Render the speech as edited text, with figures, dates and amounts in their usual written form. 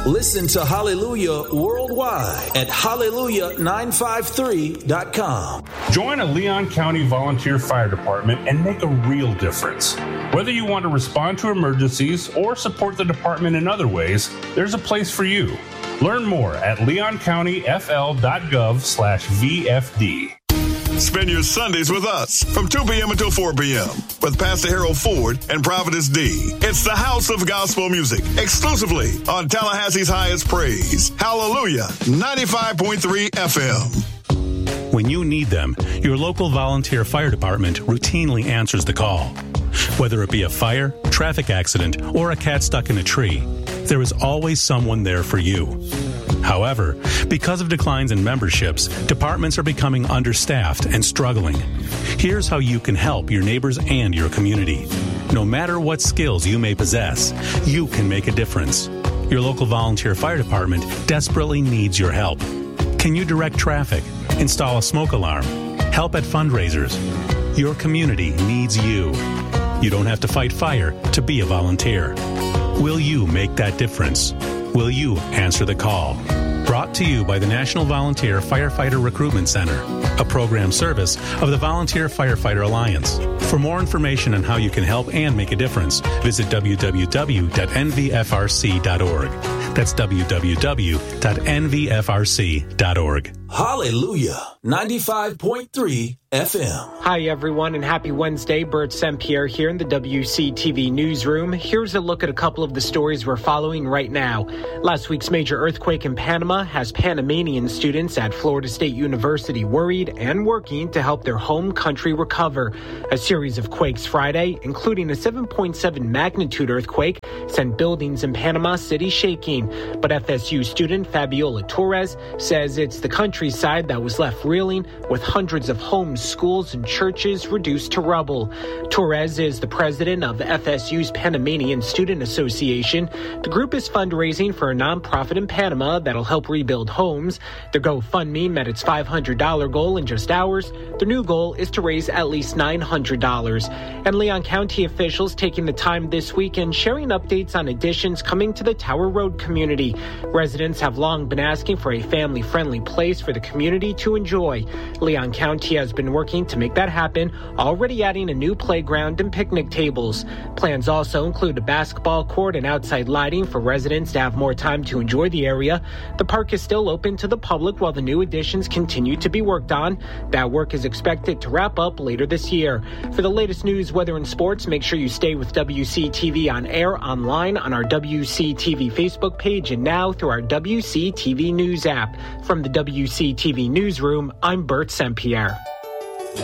Listen to Hallelujah worldwide at hallelujah953.com. Join a Leon County Volunteer Fire Department and make a real difference. Whether you want to respond to emergencies or support the department in other ways, there's a place for you. Learn more at leoncountyfl.gov/VFD. Spend your Sundays with us from 2 p.m. until 4 p.m. with Pastor Harold Ford and Prophetess D. It's the House of Gospel Music, exclusively on Tallahassee's highest praise. Hallelujah, 95.3 FM. When you need them, your local volunteer fire department routinely answers the call. Whether it be a fire, traffic accident, or a cat stuck in a tree, there is always someone there for you. However, because of declines in memberships, departments are becoming understaffed and struggling. Here's how you can help your neighbors and your community. No matter what skills you may possess, you can make a difference. Your local volunteer fire department desperately needs your help. Can you direct traffic, install a smoke alarm, help at fundraisers? Your community needs you. You don't have to fight fire to be a volunteer. Will you make that difference? Will you answer the call? Brought to you by the National Volunteer Firefighter Recruitment Center, a program service of the Volunteer Firefighter Alliance. For more information on how you can help and make a difference, visit www.nvfrc.org. That's www.nvfrc.org. Hallelujah, 95.3 FM. Hi, everyone, and happy Wednesday. Bert Saint-Pierre here in the WCTV newsroom. Here's a look at a couple of the stories we're following right now. Last week's major earthquake in Panama has Panamanian students at Florida State University worried and working to help their home country recover. A series of quakes Friday, including a 7.7 magnitude earthquake, sent buildings in Panama City shaking. But FSU student Fabiola Torres says it's the countryside that was left reeling, with hundreds of homes, schools, and churches reduced to rubble. Torres is the president of FSU's Panamanian Student Association. The group is fundraising for a nonprofit in Panama that'll help rebuild homes. Their GoFundMe met its $500 goal in just hours. Their new goal is to raise at least $900. And Leon County officials taking the time this week and sharing updates on additions coming to the Tower Road community. Residents have long been asking for a family-friendly place for the community to enjoy. Leon County has been working to make that happen, already adding a new playground and picnic tables. Plans also include a basketball court and outside lighting for residents to have more time to enjoy the area. The park is still open to the public while the new additions continue to be worked on. That work is expected to wrap up later this year. For the latest news, weather, and sports, make sure you stay with WCTV on air, online, on our WCTV Facebook page, and now through our WCTV News app. From the WCTV Newsroom, I'm Bert Saint-Pierre.